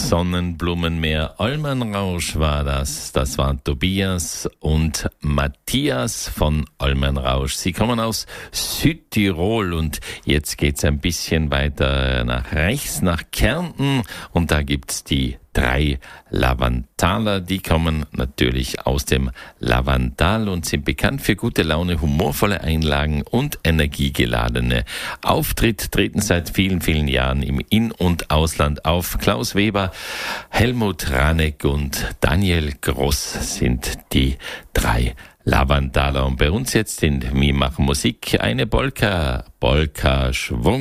Sonnenblumenmeer. Almenrausch war das. Das waren Tobias und Matthias von Almenrausch. Sie kommen aus Südtirol und jetzt geht's ein bisschen weiter nach rechts, nach Kärnten. Und da gibt's die 3 Lavantaler, die kommen natürlich aus dem Lavandal und sind bekannt für gute Laune, humorvolle Einlagen und energiegeladene Auftritt, treten seit vielen, vielen Jahren im In- und Ausland auf. Klaus Weber, Helmut Ranek und Daniel Gross sind die 3 Lavantaler. Und bei uns jetzt in Wir machen Musik eine Polka, Schwung.